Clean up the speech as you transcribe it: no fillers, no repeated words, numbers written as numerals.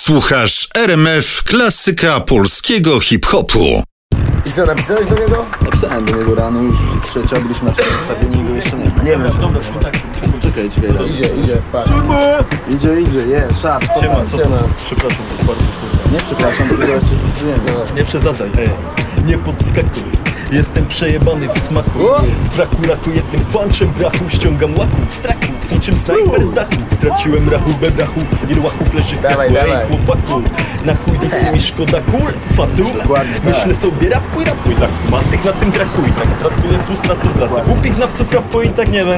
Słuchasz RMF Klasyka Polskiego Hip-Hopu. I co, napisałeś do niego? Napisałem do niego rano, już jest trzecia, byliśmy na przedstawieniu i go jeszcze nie ma. Nie wiem. Poczekaj, raz. Idzie, patrz. Idzie, szat, co tam? Siema. Przepraszam, to bardzo kurwa. Nie przepraszam, tylko zaraz cię stosujemy. Nie przesadzaj, nie podskakuj. Jestem przejebany w smaku. Z braku raku jednym punchem brachu ściągam łaków z traku. Z niczym snajper z dachu. Straciłem rachubę brachu. Ilu łachów leży w Dawaj, kraku. dawaj. Ej chłopaku, na chuj disy mi szkoda kul. Fatu, Dokładnie tak. myślę sobie rapuj. Tak, matych na tym traku i tak stratuję frustratur dla głupich znawców rapu i tak nie będę.